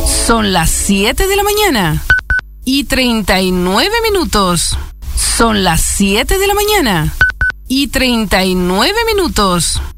Son las 7 de la mañana y 39 minutos. Son las 7 de la mañana y 39 minutos.